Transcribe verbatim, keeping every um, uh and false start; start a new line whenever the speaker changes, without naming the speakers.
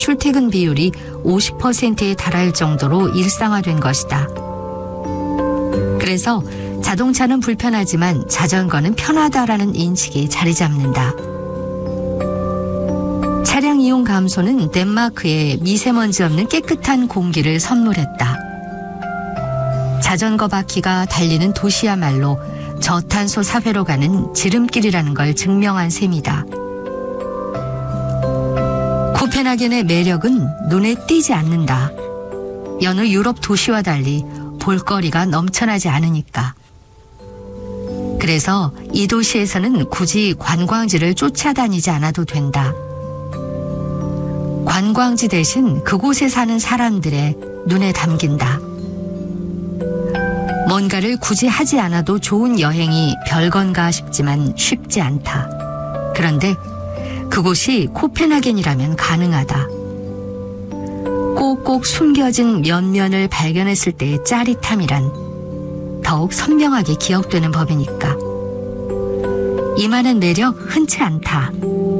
출퇴근 비율이 오십 퍼센트에 달할 정도로 일상화된 것이다. 그래서 자동차는 불편하지만 자전거는 편하다라는 인식이 자리 잡는다. 차량 이용 감소는 덴마크에 미세먼지 없는 깨끗한 공기를 선물했다. 자전거 바퀴가 달리는 도시야말로 저탄소 사회로 가는 지름길이라는 걸 증명한 셈이다. 코펜하겐의 매력은 눈에 띄지 않는다. 여느 유럽 도시와 달리 볼거리가 넘쳐나지 않으니까. 그래서 이 도시에서는 굳이 관광지를 쫓아다니지 않아도 된다. 관광지 대신 그곳에 사는 사람들의 눈에 담긴다. 뭔가를 굳이 하지 않아도 좋은 여행이 별건가 싶지만 쉽지 않다. 그런데 그곳이 코펜하겐이라면 가능하다. 꼭꼭 숨겨진 면면을 발견했을 때의 짜릿함이란 더욱 선명하게 기억되는 법이니까. 이만한 매력 흔치 않다.